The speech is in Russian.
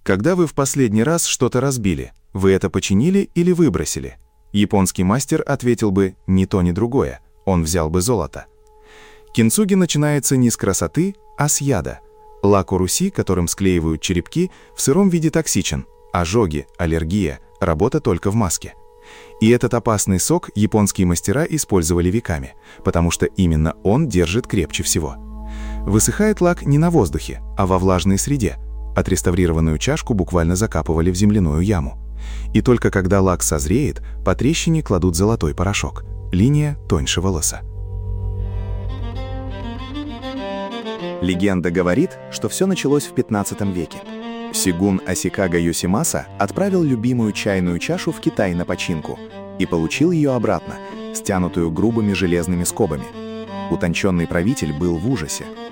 Когда вы в последний раз что-то разбили, вы это починили или выбросили? Японский мастер ответил бы ни то, ни другое. Он взял бы золото. Кинцуги начинается не с красоты, а с яда. Лак уруси, которым склеивают черепки, в сыром виде токсичен. Ожоги, аллергия, работа только в маске. И этот опасный сок японские мастера использовали веками, потому что именно он держит крепче всего. Высыхает лак не на воздухе, а во влажной среде. Отреставрированную чашку буквально закапывали в земляную яму. И только когда лак созреет, по трещине кладут золотой порошок. Линия тоньше волоса. Легенда говорит, что все началось в 15 веке. Сигун Асикага Йосимаса отправил любимую чайную чашу в Китай на починку и получил ее обратно, стянутую грубыми железными скобами. Утонченный правитель был в ужасе.